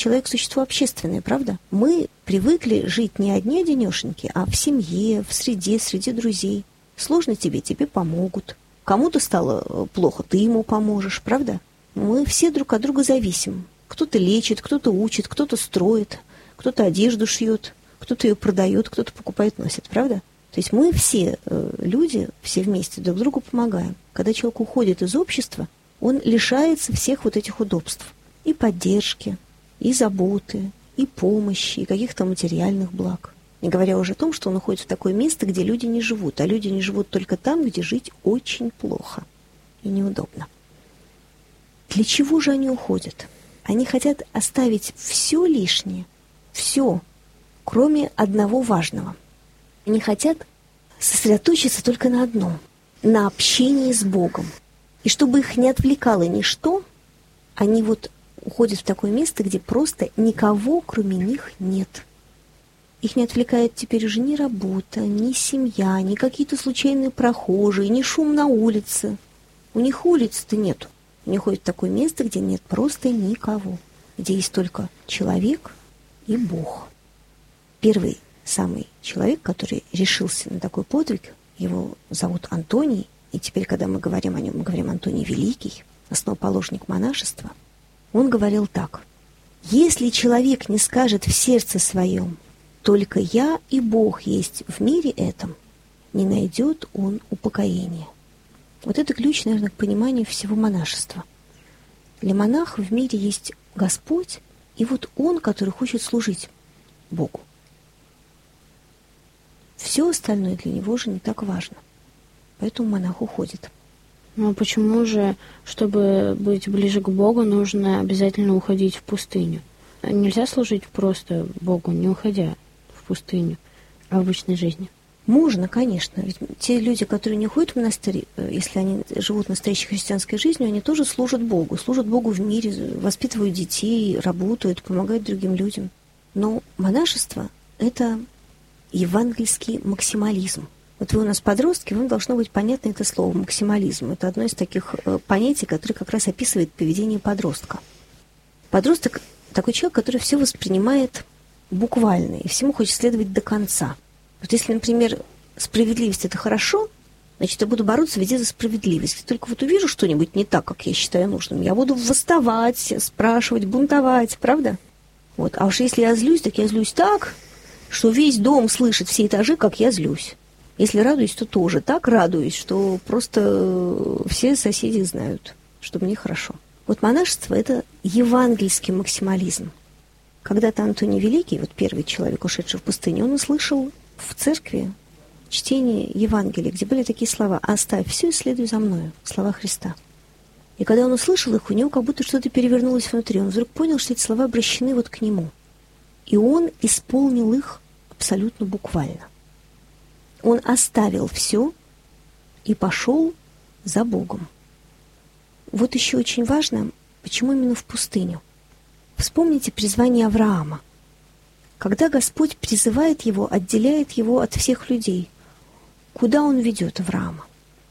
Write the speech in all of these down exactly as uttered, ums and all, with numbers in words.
человек – существо общественное, правда? Мы привыкли жить не одни-одинешеньки, а в семье, в среде, среди друзей. Сложно тебе, тебе помогут. Кому-то стало плохо, ты ему поможешь, правда? Мы все друг от друга зависим. Кто-то лечит, кто-то учит, кто-то строит, кто-то одежду шьет, кто-то ее продает, кто-то покупает, носит, правда? То есть мы все э, люди, все вместе друг другу помогаем. Когда человек уходит из общества, он лишается всех вот этих удобств. И поддержки, и заботы, и помощи, и каких-то материальных благ. Не говоря уже о том, что он уходит в такое место, где люди не живут. А люди не живут только там, где жить очень плохо и неудобно. Для чего же они уходят? Они хотят оставить все лишнее, все, кроме одного важного. Они хотят сосредоточиться только на одном, на общении с Богом. И чтобы их не отвлекало ничто, они вот уходят в такое место, где просто никого, кроме них, нет. Их не отвлекает теперь уже ни работа, ни семья, ни какие-то случайные прохожие, ни шум на улице. У них улиц-то нету. Они ходят в такое место, где нет просто никого, где есть только человек и Бог. Первый самый человек, который решился на такой подвиг, его зовут Антоний, и теперь, когда мы говорим о нем, мы говорим Антоний Великий, основоположник монашества, он говорил так: «Если человек не скажет в сердце своем, только я и Бог есть в мире этом, не найдет он упокоения». Вот это ключ, наверное, к пониманию всего монашества. Для монаха в мире есть Господь, и вот Он, который хочет служить Богу. Все остальное для него же не так важно. Поэтому монах уходит. Ну а почему же, чтобы быть ближе к Богу, нужно обязательно уходить в пустыню? Нельзя служить просто Богу, не уходя в пустыню, в обычной жизни? Можно, конечно. Ведь те люди, которые не ходят в монастырь, если они живут настоящей христианской жизнью, они тоже служат Богу. Служат Богу в мире, воспитывают детей, работают, помогают другим людям. Но монашество – это евангельский максимализм. Вот вы у нас подростки, вам должно быть понятно это слово «максимализм». Это одно из таких понятий, которое как раз описывает поведение подростка. Подросток – такой человек, который все воспринимает буквально и всему хочет следовать до конца. Вот если, например, справедливость – это хорошо, значит, я буду бороться везде за справедливость. Если только вот увижу что-нибудь не так, как я считаю нужным, я буду восставать, спрашивать, бунтовать, правда? Вот. А уж если я злюсь, так я злюсь так, что весь дом слышит, все этажи, как я злюсь. Если радуюсь, то тоже так радуюсь, что просто все соседи знают, что мне хорошо. Вот монашество – это евангельский максимализм. Когда-то Антоний Великий, вот первый человек, ушедший в пустыню, он услышал в церкви чтение Евангелия, где были такие слова: «Оставь все и следуй за мною», слова Христа. И когда он услышал их, у него как будто что-то перевернулось внутри. Он вдруг понял, что эти слова обращены вот к нему. И он исполнил их абсолютно буквально. Он оставил все и пошел за Богом. Вот еще очень важно, почему именно в пустыню. Вспомните призвание Авраама. Когда Господь призывает его, отделяет его от всех людей, куда он ведет Авраама?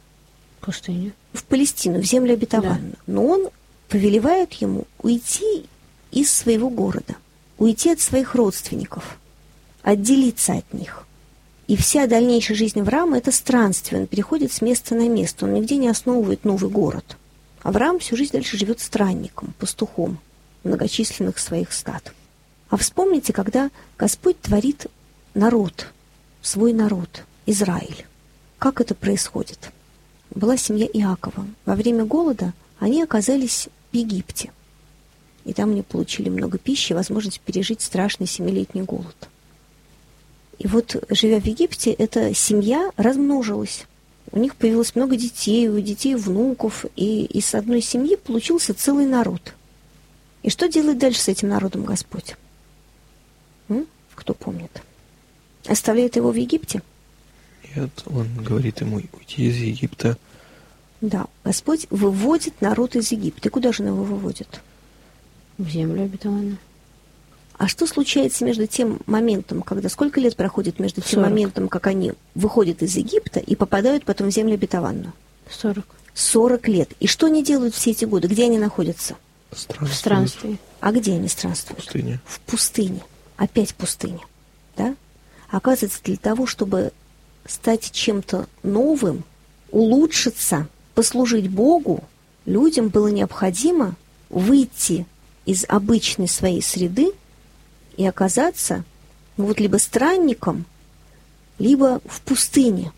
В пустыню. В Палестину, в землю обетованную. Да. Но он повелевает ему уйти из своего города, уйти от своих родственников, отделиться от них. И вся дальнейшая жизнь Авраама – это странствие. Он переходит с места на место. Он нигде не основывает новый город. Авраам всю жизнь дальше живет странником, пастухом многочисленных своих стад. А вспомните, когда Господь творит народ, свой народ, Израиль. Как это происходит? Была семья Иакова. Во время голода они оказались в Египте. И там они получили много пищи, возможность пережить страшный семилетний голод. И вот, живя в Египте, эта семья размножилась. У них появилось много детей, у детей внуков, и из одной семьи получился целый народ. И что делает дальше с этим народом Господь? М? Кто помнит? Оставляет его в Египте? Нет, он говорит ему уйти из Египта. Да, Господь выводит народ из Египта. И куда же он его выводит? В землю обетованную. А что случается между тем моментом, когда сколько лет проходит между тем сорок. моментом, как они выходят из Египта и попадают потом в землю обетованную? Сорок. Сорок лет. И что они делают все эти годы? Где они находятся? Странствуют. В странстве. А где они В странствуют? пустыне. В пустыне. Опять пустыня. Да? Оказывается, для того, чтобы стать чем-то новым, улучшиться, послужить Богу, людям было необходимо выйти из обычной своей среды и оказаться, ну вот, либо странником, либо в пустыне.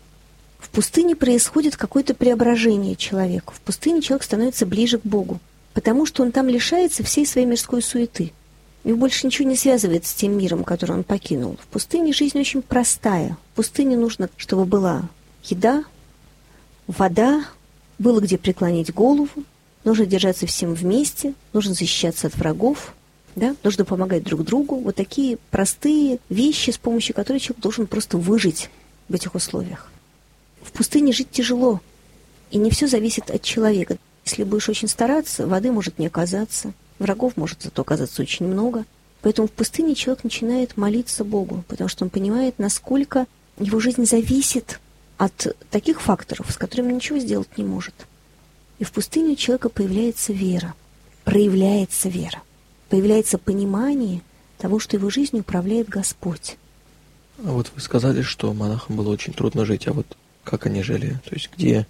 В пустыне происходит какое-то преображение человека. В пустыне человек становится ближе к Богу, потому что он там лишается всей своей мирской суеты. Его больше ничего не связывает с тем миром, который он покинул. В пустыне жизнь очень простая. В пустыне нужно, чтобы была еда, вода, было где преклонить голову, нужно держаться всем вместе, нужно защищаться от врагов, да? Нужно помогать друг другу. Вот такие простые вещи, с помощью которых человек должен просто выжить в этих условиях. В пустыне жить тяжело, и не все зависит от человека. Если будешь очень стараться, воды может не оказаться, врагов может зато оказаться очень много. Поэтому в пустыне человек начинает молиться Богу, потому что он понимает, насколько его жизнь зависит от таких факторов, с которыми он ничего сделать не может. И в пустыне у человека появляется вера, проявляется вера, появляется понимание того, что его жизнью управляет Господь. А вот вы сказали, что монахам было очень трудно жить, а вот как они жили? То есть где,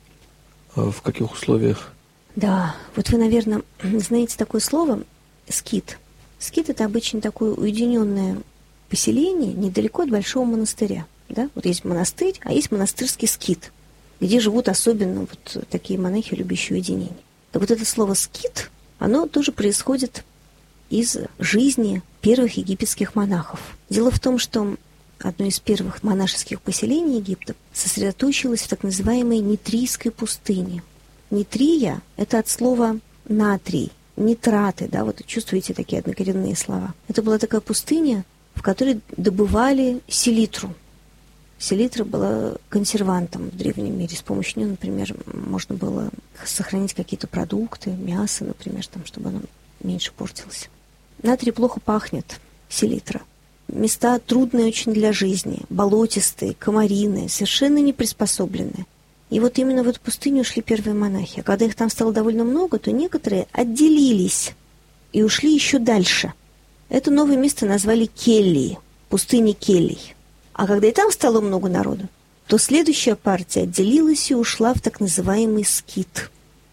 в каких условиях? Да, вот вы, наверное, знаете такое слово «скит». Скит — это обычно такое уединенное поселение недалеко от большого монастыря. Да? Вот есть монастырь, а есть монастырский скит, где живут особенно вот такие монахи, любящие уединение. Так вот это слово «скит», оно тоже происходит из жизни первых египетских монахов. Дело в том, что одно из первых монашеских поселений Египта сосредоточилось в так называемой Нитрийской пустыне. Нитрия — это от слова «натрий», «нитраты», да, вот чувствуете такие однокоренные слова. Это была такая пустыня, в которой добывали селитру. Селитра была консервантом в древнем мире. С помощью нее, например, можно было сохранить какие-то продукты, мясо, например, там, чтобы оно меньше портилось. Натрий плохо пахнет, селитра. Места трудные очень для жизни, болотистые, комариные, совершенно не приспособленные. И вот именно в эту пустыню ушли первые монахи. А когда их там стало довольно много, то некоторые отделились и ушли еще дальше. Это новое место назвали Келлии, пустыней Келлий. А когда и там стало много народу, то следующая партия отделилась и ушла в так называемый скит.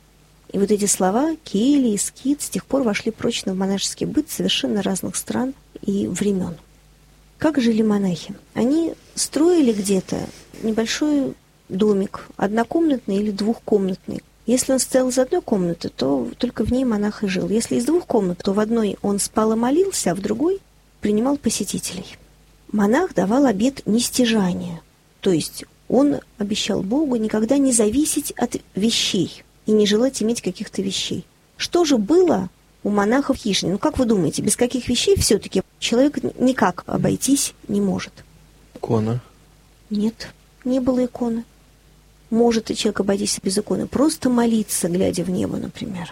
И вот эти слова «келли» и «скит» с тех пор вошли прочно в монашеский быт совершенно разных стран и времен. Как жили монахи? Они строили где-то небольшой домик, однокомнатный или двухкомнатный. Если он стоял из одной комнаты, то только в ней монах и жил. Если из двух комнат, то в одной он спал и молился, а в другой принимал посетителей. Монах давал обет нестяжания, то есть он обещал Богу никогда не зависеть от вещей и не желать иметь каких-то вещей. Что же было у монахов в хижине? Ну, как вы думаете, без каких вещей все-таки человек никак обойтись не может? Икона. Нет, не было иконы. Может и человек обойтись без иконы, просто молиться, глядя в небо, например.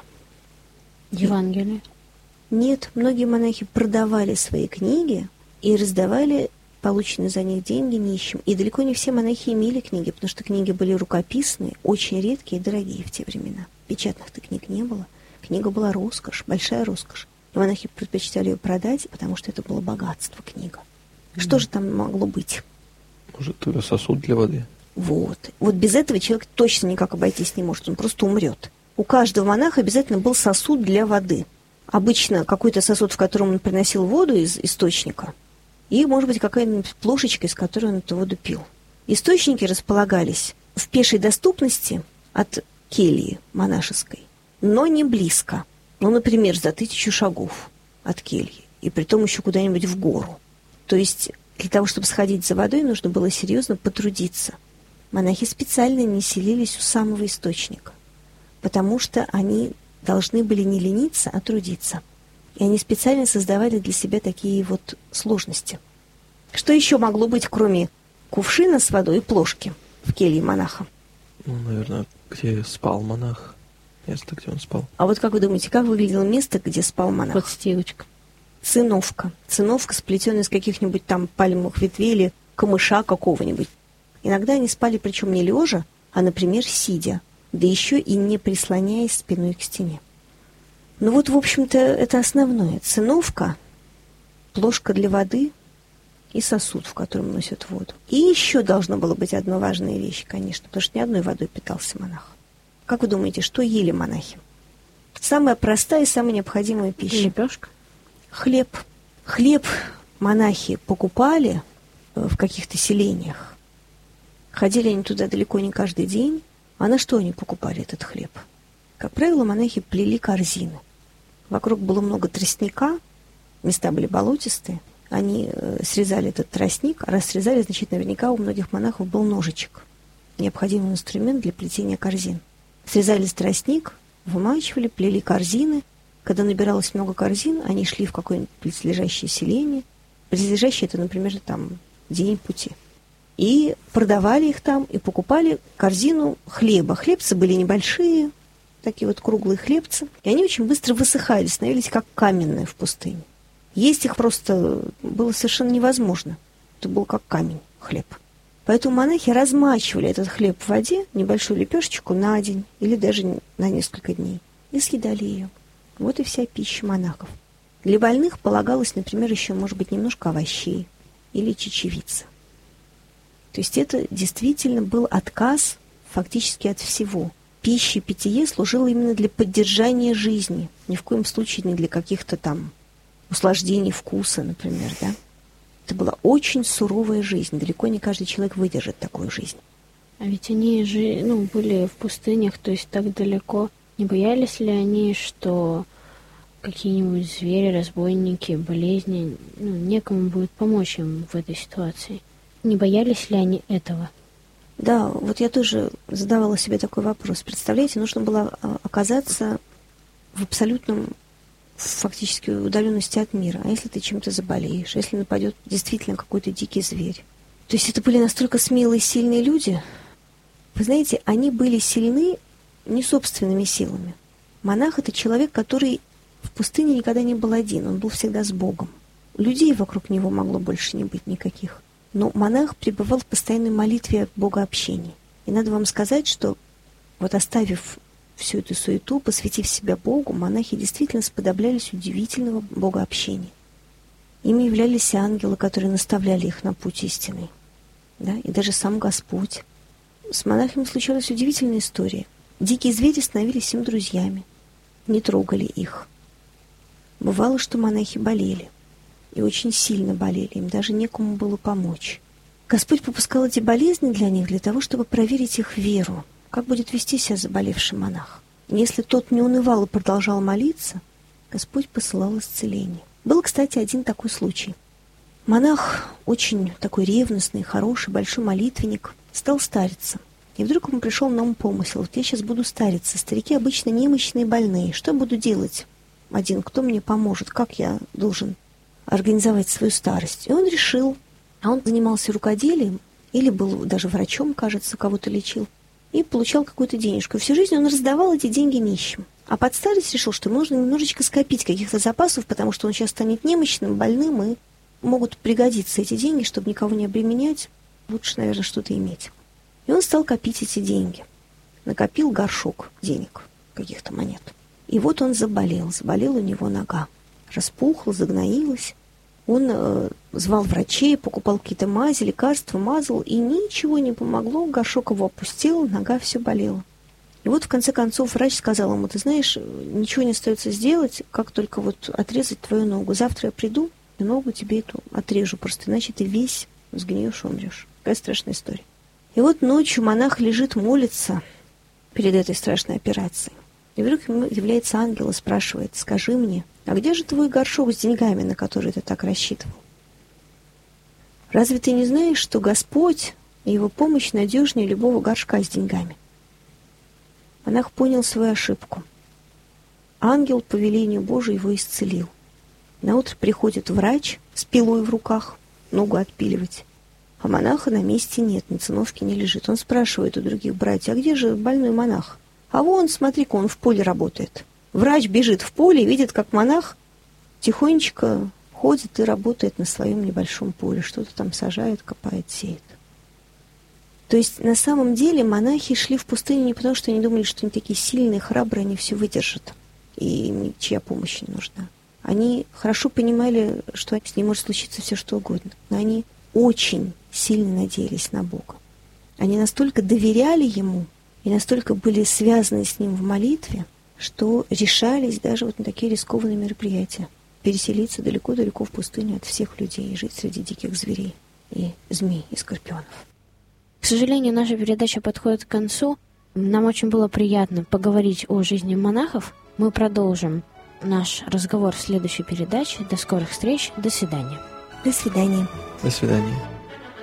Евангелие. Нет, многие монахи продавали свои книги и раздавали полученные за них деньги нищим. И далеко не все монахи имели книги, потому что книги были рукописные, очень редкие и дорогие в те времена. Печатных-то книг не было. Книга была роскошь, большая роскошь. И монахи предпочитали ее продать, потому что это было богатство, книга. Mm. Что же там могло быть? Может, сосуд для воды? Вот. Вот без этого человек точно никак обойтись не может, он просто умрет. У каждого монаха обязательно был сосуд для воды. Обычно какой-то сосуд, в котором он приносил воду из источника, и, может быть, какая-нибудь плошечка, из которой он эту воду пил. Источники располагались в пешей доступности от кельи монашеской, но не близко. Ну, например, за тысячу шагов от кельи, и притом еще куда-нибудь в гору. То есть для того, чтобы сходить за водой, нужно было серьезно потрудиться. Монахи специально не селились у самого источника, потому что они должны были не лениться, а трудиться. И они специально создавали для себя такие вот сложности. Что еще могло быть, кроме кувшина с водой и плошки в келье монаха? Ну, наверное, где спал монах. Место, где он спал. А вот как вы думаете, как выглядело место, где спал монах? Подстилочка. Циновка. Циновка, сплетенная из каких-нибудь там пальмовых ветвей или камыша какого-нибудь. Иногда они спали, причем не лежа, а, например, сидя, да еще и не прислоняясь спиной к стене. Ну вот, в общем-то, это основное. Циновка, плошка для воды и сосуд, в котором носят воду. И еще должна была быть одна важная вещь, конечно, потому что ни одной водой питался монах. Как вы думаете, что ели монахи? Самая простая и самая необходимая пища. Лепешка. Хлеб. Хлеб монахи покупали в каких-то селениях. Ходили они туда далеко не каждый день. А на что они покупали этот хлеб? Как правило, монахи плели корзины. Вокруг было много тростника, места были болотистые. Они срезали этот тростник, а раз срезали, значит, наверняка у многих монахов был ножичек. Необходимый инструмент для плетения корзин. Срезали тростник, вымачивали, плели корзины. Когда набиралось много корзин, они шли в какое-нибудь близлежащее селение. Близлежащее — это, например, там день пути. И продавали их там, и покупали корзину хлеба. Хлебцы были небольшие, такие вот круглые хлебцы. И они очень быстро высыхали, становились как каменные в пустыне. Есть их просто было совершенно невозможно. Это был как камень, хлеб. Поэтому монахи размачивали этот хлеб в воде, небольшую лепешечку на день или даже на несколько дней, и съедали ее. Вот и вся пища монахов. Для больных полагалось, например, еще, может быть, немножко овощей или чечевицы. То есть это действительно был отказ фактически от всего. Пища и питье служило именно для поддержания жизни, ни в коем случае не для каких-то там услаждений вкуса, например, да. Это была очень суровая жизнь. Далеко не каждый человек выдержит такую жизнь. А ведь они же, ну, были в пустынях, то есть так далеко. Не боялись ли они, что какие-нибудь звери, разбойники, болезни, ну, некому будет помочь им в этой ситуации? Не боялись ли они этого? Да, вот я тоже задавала себе такой вопрос. Представляете, нужно было оказаться в абсолютном, фактически, удаленности от мира. А если ты чем-то заболеешь? А если нападет действительно какой-то дикий зверь? То есть это были настолько смелые, сильные люди. Вы знаете, они были сильны не собственными силами. Монах — это человек, который в пустыне никогда не был один. Он был всегда с Богом. Людей вокруг него могло больше не быть никаких. Но монах пребывал в постоянной молитве о богообщении. И надо вам сказать, что вот оставив всю эту суету, посвятив себя Богу, монахи действительно сподоблялись удивительного богообщения. Ими являлись ангелы, которые наставляли их на путь истинный. Да? И даже сам Господь. С монахами случалась удивительная история. Дикие звери становились им друзьями, не трогали их. Бывало, что монахи болели. И очень сильно болели, им даже некому было помочь. Господь попускал эти болезни для них, для того, чтобы проверить их веру, как будет вести себя заболевший монах. И если тот не унывал и продолжал молиться, Господь посылал исцеление. Был, кстати, один такой случай. Монах, очень такой ревностный, хороший, большой молитвенник, стал стариться. И вдруг ему пришел на ум помысел: вот я сейчас буду стариться, старики обычно немощные, больные, что буду делать один, кто мне поможет, как я должен организовать свою старость. И он решил, а он занимался рукоделием, или был даже врачом, кажется, кого-то лечил, и получал какую-то денежку. И всю жизнь он раздавал эти деньги нищим. А под старость решил, что нужно немножечко скопить каких-то запасов, потому что он сейчас станет немощным, больным, и могут пригодиться эти деньги, чтобы никого не обременять. Лучше, наверное, что-то иметь. И он стал копить эти деньги. Накопил горшок денег, каких-то монет. И вот он заболел. Заболела у него нога. Распухла, загноилась. Он э, звал врачей, покупал какие-то мази, лекарства, мазал, и ничего не помогло. Горшок его опустел, нога все болела. И вот в конце концов врач сказал ему: ты знаешь, ничего не остается сделать, как только вот отрезать твою ногу. Завтра я приду, и ногу тебе эту отрежу, просто иначе ты весь сгниешь, умрешь. Какая страшная история. И вот ночью монах лежит, молится перед этой страшной операцией. И вдруг ему является ангел и спрашивает: скажи мне, а где же твой горшок с деньгами, на который ты так рассчитывал? Разве ты не знаешь, что Господь и Его помощь надежнее любого горшка с деньгами? Монах понял свою ошибку. Ангел по велению Божию его исцелил. Наутро приходит врач с пилой в руках, ногу отпиливать. А монаха на месте нет, на циновке не лежит. Он спрашивает у других братьев: а где же больной монах? А вон, смотри-ка, он в поле работает. Врач бежит в поле и видит, как монах тихонечко ходит и работает на своем небольшом поле. Что-то там сажает, копает, сеет. То есть на самом деле монахи шли в пустыню не потому, что они думали, что они такие сильные, храбрые, они все выдержат. и ничья помощь не нужна. Они хорошо понимали, что с ним может случиться все, что угодно, но они очень сильно надеялись на Бога. Они настолько доверяли Ему и настолько были связаны с Ним в молитве, что решались даже вот на такие рискованные мероприятия. Переселиться далеко-далеко в пустыню от всех людей и жить среди диких зверей и змей, и скорпионов. К сожалению, наша передача подходит к концу. Нам очень было приятно поговорить о жизни монахов. Мы продолжим наш разговор в следующей передаче. До скорых встреч. До свидания. До свидания. До свидания.